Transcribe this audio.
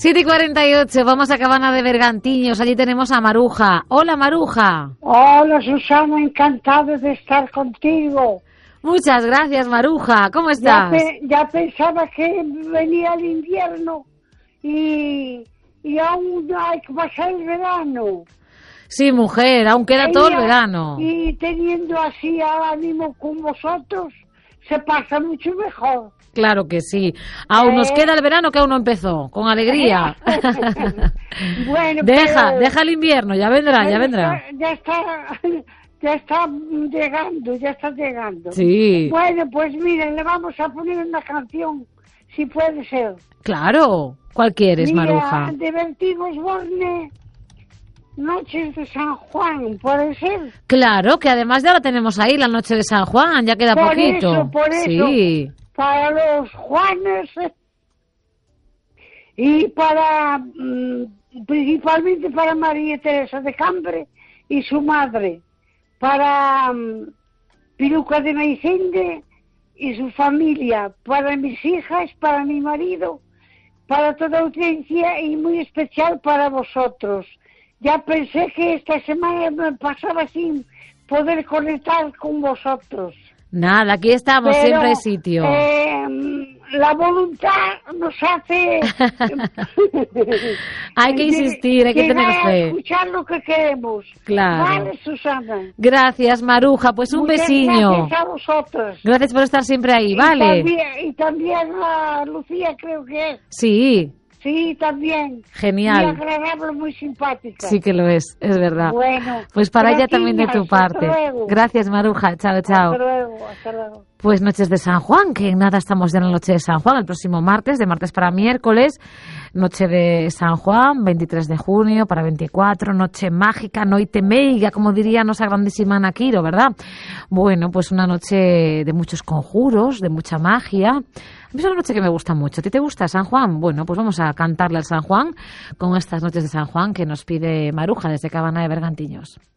7:48, vamos a Cabana de Bergantiños. Allí tenemos a Maruja. Hola, Maruja. Hola, Susana, encantada de estar contigo. Muchas gracias, Maruja. ¿Cómo estás? Ya pensaba que venía el invierno y aún hay que pasar el verano. Sí, mujer, aún queda todo el verano. Y teniendo así ánimo con vosotros, se pasa mucho mejor. Claro que sí. Aún nos queda el verano que aún no empezó, con alegría. Bueno, deja el invierno, ya vendrá. Ya está llegando. Sí. Bueno, pues miren, le vamos a poner una canción, si puede ser. Claro. ¿Cuál quieres, Maruja? De Bertín Osborne, Noches de San Juan, ¿puede ser? Claro, que además ya la tenemos ahí, la noche de San Juan, ya queda poquito. Por eso. Sí. Para los Juanes y principalmente para María Teresa de Cambre y su madre, para Piluca de Meicende y su familia, para mis hijas, para mi marido, para toda audiencia y muy especial para vosotros. Ya pensé que esta semana me pasaba sin poder conectar con vosotros. Nada, aquí estamos, pero siempre hay sitio. La voluntad nos hace... Hay que insistir, hay que tener fe. Escuchar lo que queremos. Claro. Vale, Susana. Gracias, Maruja, pues un besiño. Gracias a vosotros. Gracias por estar siempre ahí, ¿vale? Y también a Lucía, creo que es. Sí. Sí, también. Genial. Muy agradable, muy simpática. Sí que lo es verdad. Bueno. Pues para ella también de tu parte. Hasta luego. Gracias, Maruja. Chao. Hasta luego. Pues Noches de San Juan, que en nada estamos ya en la Noche de San Juan, el próximo martes, de martes para miércoles, Noche de San Juan, 23 de junio para 24, Noche Mágica, Noite Meiga, como diría nuestra grandísima Ana Quiro, ¿verdad? Bueno, pues una noche de muchos conjuros, de mucha magia. A mí es una noche que me gusta mucho. ¿A ti te gusta San Juan? Bueno, pues vamos a cantarle al San Juan con estas Noches de San Juan que nos pide Maruja desde Cabana de Bergantiños.